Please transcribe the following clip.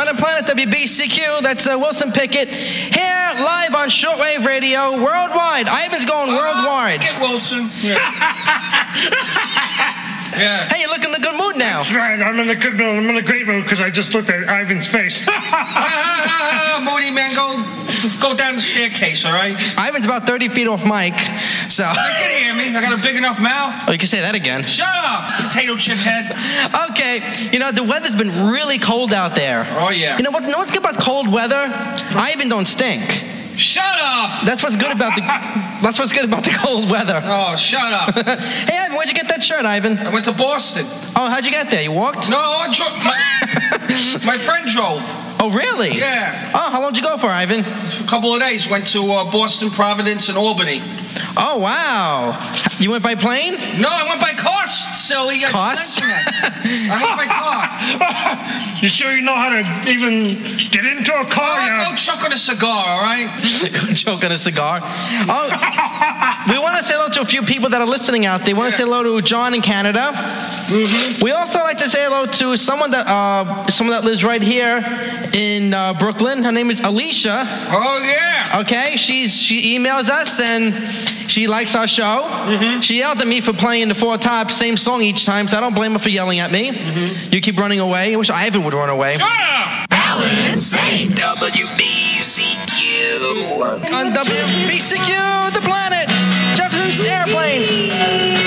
on the planet WBCQ. That's Wilson Pickett here live on shortwave radio worldwide. Ivan's going worldwide. Get Wilson. Yeah. Hey, you're looking in a good mood now. That's right. I'm in a good mood. I'm in a great mood because I just looked at Ivan's face. Moody man, go down the staircase, all right? Ivan's about 30 feet off mic, so. You can hear me. I got a big enough mouth. Oh, you can say that again. Shut up, potato chip head. Okay, the weather's been really cold out there. Oh, yeah. You know what's good about cold weather? Ivan don't stink. Shut up! That's what's good about the cold weather. Oh, shut up. Hey, Ivan, where'd you get that shirt, Ivan? I went to Boston. Oh, how'd you get there? You walked? No, I drove. My friend drove. Oh, really? Yeah. Oh, how long did you go for, Ivan? For a couple of days. Went to Boston, Providence, and Albany. Oh, wow. You went by plane? No, I went by car, silly. Cars? I went by car. You sure you know how to even get into a car? Go choke on a cigar, all right? Choke on a cigar. Oh, we want to say hello to a few people that are listening out there. We want to say hello to John in Canada. Mm-hmm. We also like to say hello to someone that lives right here in Brooklyn. Her name is Alicia. Oh, yeah. Okay, she emails us and she likes our show. Mm-hmm. She yelled at me for playing the Four Tops, same song each time, so I don't blame her for yelling at me. Mm-hmm. You keep running away. I wish Ivan would run away. Shut up! Alan Insane. WBCQ. On WBCQ, the planet, Jefferson's airplane.